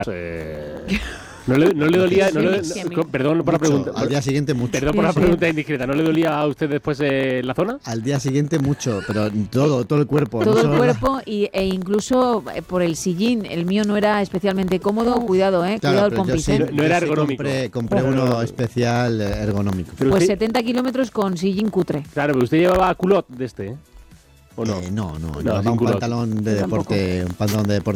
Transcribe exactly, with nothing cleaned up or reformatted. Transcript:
Eh, no, le, no le dolía, no le, no, perdón por la mucho, pregunta. Al día siguiente mucho. Perdón por la pregunta indiscreta, ¿no le dolía a usted después eh, la zona? Al día siguiente mucho, pero todo, todo el cuerpo. Todo no el cuerpo la... y, e incluso por el sillín. El mío no era especialmente cómodo. Cuidado, eh, claro, cuidado el compisen. Sí, no, no era ergonómico. Compré, compré uno especial ergonómico. Pero pues usted... setenta kilómetros con sillín cutre. Claro, pero usted llevaba culot de este, ¿eh? ¿O no? Eh, no, no, no llevaba un culot. pantalón de deporte, un pantalón de deporte.